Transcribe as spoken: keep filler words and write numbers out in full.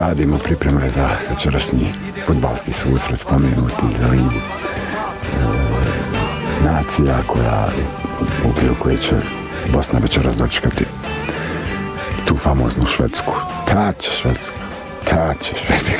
Radimo pripreme za večerašnji fudbalski susret spomenuti za ligu e, nacija koja u okviru koje će Bosna večeras dočekati tu famoznu Švedsku. Ta će Švedska, ta će Švedska.